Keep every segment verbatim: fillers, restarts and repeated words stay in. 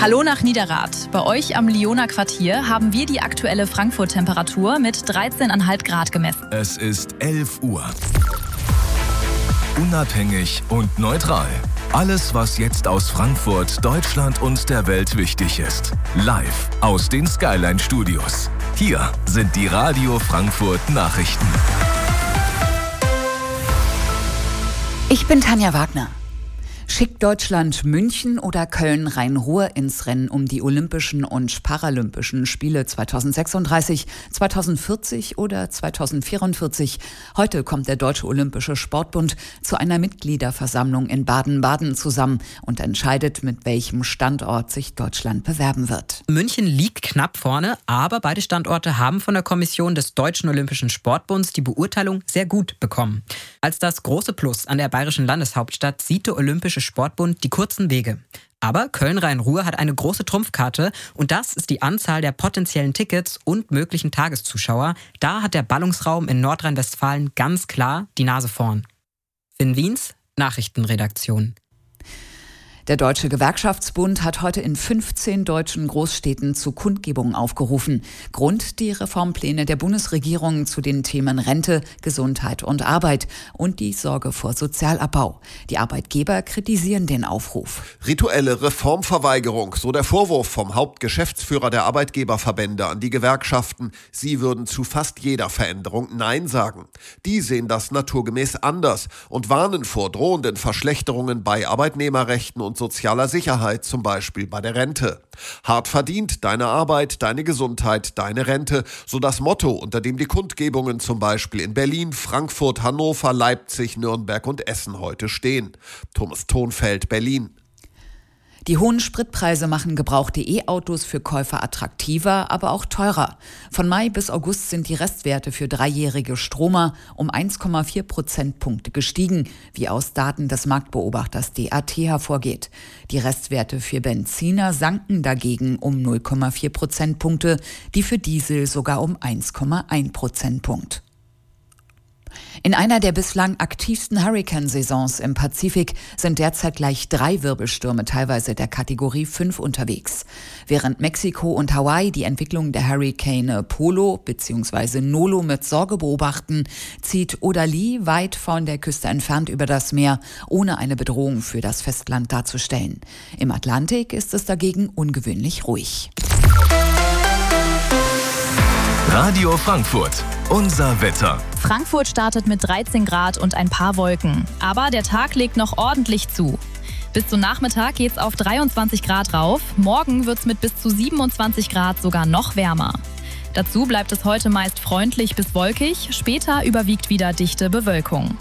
Hallo nach Niederrad. Bei euch am Lioner Quartier haben wir die aktuelle Frankfurt-Temperatur mit dreizehn Komma fünf Grad gemessen. Es ist elf Uhr. Unabhängig und neutral. Alles, was jetzt aus Frankfurt, Deutschland und der Welt wichtig ist. Live aus den Skyline Studios. Hier sind die Radio Frankfurt Nachrichten. Ich bin Tanja Wagner. Schickt Deutschland München oder Köln-Rhein-Ruhr ins Rennen um die Olympischen und Paralympischen Spiele zweitausendsechsunddreißig, zweitausendvierzig oder zweitausendvierundvierzig? Heute kommt der Deutsche Olympische Sportbund zu einer Mitgliederversammlung in Baden-Baden zusammen und entscheidet, mit welchem Standort sich Deutschland bewerben wird. München liegt knapp vorne, aber beide Standorte haben von der Kommission des Deutschen Olympischen Sportbunds die Beurteilung sehr gut bekommen. Als das große Plus an der bayerischen Landeshauptstadt sieht der Olympische Sportbund die kurzen Wege. Aber Köln-Rhein-Ruhr hat eine große Trumpfkarte und das ist die Anzahl der potenziellen Tickets und möglichen Tageszuschauer. Da hat der Ballungsraum in Nordrhein-Westfalen ganz klar die Nase vorn. Finn Wiens, Nachrichtenredaktion. Der Deutsche Gewerkschaftsbund hat heute in fünfzehn deutschen Großstädten zu Kundgebungen aufgerufen. Grund die Reformpläne der Bundesregierung zu den Themen Rente, Gesundheit und Arbeit und die Sorge vor Sozialabbau. Die Arbeitgeber kritisieren den Aufruf. Rituelle Reformverweigerung, so der Vorwurf vom Hauptgeschäftsführer der Arbeitgeberverbände an die Gewerkschaften. Sie würden zu fast jeder Veränderung Nein sagen. Die sehen das naturgemäß anders und warnen vor drohenden Verschlechterungen bei Arbeitnehmerrechten und sozialer Sicherheit, zum Beispiel bei der Rente. Hart verdient, deine Arbeit, deine Gesundheit, deine Rente, so das Motto, unter dem die Kundgebungen zum Beispiel in Berlin, Frankfurt, Hannover, Leipzig, Nürnberg und Essen heute stehen. Thomas Thonfeld, Berlin. Die hohen Spritpreise machen gebrauchte E-Autos für Käufer attraktiver, aber auch teurer. Von Mai bis August sind die Restwerte für dreijährige Stromer um eins Komma vier Prozentpunkte gestiegen, wie aus Daten des Marktbeobachters D A T hervorgeht. Die Restwerte für Benziner sanken dagegen um null Komma vier Prozentpunkte, die für Diesel sogar um eins Komma eins Prozentpunkt. In einer der bislang aktivsten Hurrikansaisons im Pazifik sind derzeit gleich drei Wirbelstürme teilweise der Kategorie fünf unterwegs. Während Mexiko und Hawaii die Entwicklung der Hurrikane Polo bzw. Nolo mit Sorge beobachten, zieht Odalie weit von der Küste entfernt über das Meer, ohne eine Bedrohung für das Festland darzustellen. Im Atlantik ist es dagegen ungewöhnlich ruhig. Radio Frankfurt, unser Wetter. Frankfurt startet mit dreizehn Grad und ein paar Wolken. Aber der Tag legt noch ordentlich zu. Bis zum Nachmittag geht's auf dreiundzwanzig Grad rauf. Morgen wird's mit bis zu siebenundzwanzig Grad sogar noch wärmer. Dazu bleibt es heute meist freundlich bis wolkig. Später überwiegt wieder dichte Bewölkung.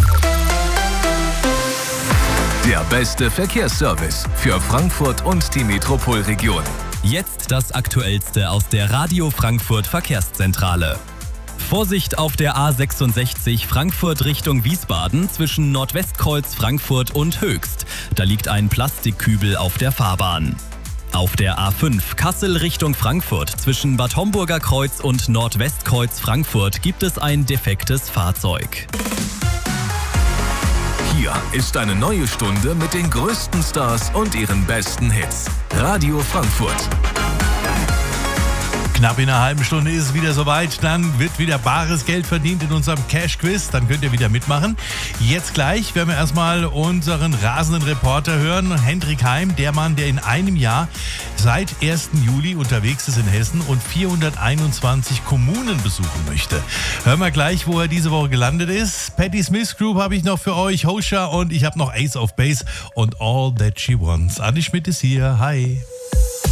Der beste Verkehrsservice für Frankfurt und die Metropolregion. Jetzt das Aktuellste aus der Radio Frankfurt Verkehrszentrale. Vorsicht auf der A sechsundsechzig Frankfurt Richtung Wiesbaden zwischen Nordwestkreuz Frankfurt und Höchst. Da liegt ein Plastikkübel auf der Fahrbahn. Auf der A fünf Kassel Richtung Frankfurt zwischen Bad Homburger Kreuz und Nordwestkreuz Frankfurt gibt es ein defektes Fahrzeug. Hier ist eine neue Stunde mit den größten Stars und ihren besten Hits. Radio Frankfurt. Knapp in einer halben Stunde ist es wieder soweit. Dann wird wieder bares Geld verdient in unserem Cash-Quiz. Dann könnt ihr wieder mitmachen. Jetzt gleich werden wir erstmal unseren rasenden Reporter hören. Hendrik Heim, der Mann, der in einem Jahr seit ersten Juli unterwegs ist in Hessen und vierhunderteinundzwanzig Kommunen besuchen möchte. Hören wir gleich, wo er diese Woche gelandet ist. Patti Smith Group habe ich noch für euch, Hosha, und ich habe noch Ace of Base und All That She Wants. Andi Schmidt ist hier. Hi.